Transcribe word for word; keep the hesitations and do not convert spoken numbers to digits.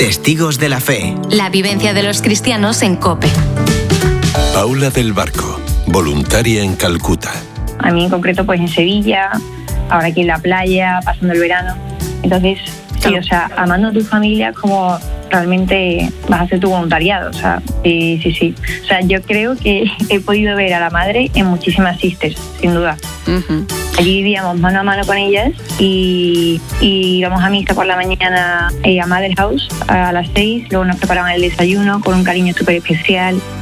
Testigos de la Fe. La vivencia de los cristianos en COPE. Paula del Barco, voluntaria en Calcuta. A mí en concreto pues en Sevilla, ahora aquí en la playa, pasando el verano. Entonces, sí, o sea, amando a tu familia como realmente vas a hacer tu voluntariado, o sea, sí, sí, sí. O sea, yo creo que he podido ver a la madre en muchísimas sisters, sin duda. Uh-huh. Allí vivíamos mano a mano con ellas y, y íbamos a misa por la mañana eh, a Mother House a las seis, luego nos preparaban el desayuno con un cariño súper especial.